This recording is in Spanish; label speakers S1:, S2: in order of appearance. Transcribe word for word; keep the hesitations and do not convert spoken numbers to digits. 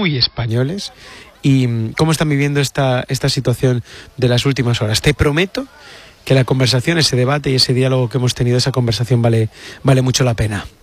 S1: muy españoles y cómo están viviendo esta, esta situación de las últimas horas. Te prometo que la conversación, ese debate y ese diálogo que hemos tenido, esa conversación vale, vale mucho la pena.